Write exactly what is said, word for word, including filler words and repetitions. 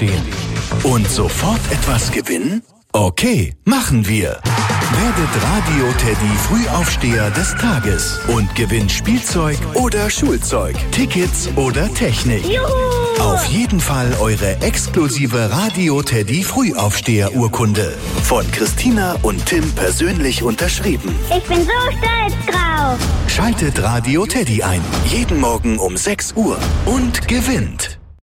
aufstehen. Und sofort etwas gewinnen? Okay, machen wir. Werdet Radio Teddy Frühaufsteher des Tages und gewinnt Spielzeug oder Schulzeug, Tickets oder Technik. Juhu! Auf jeden Fall eure exklusive Radio Teddy Frühaufsteher Urkunde. Von Christina und Tim persönlich unterschrieben. Ich bin so stolz drauf. Schaltet Radio Teddy ein. Jeden Morgen um sechs Uhr und gewinnt.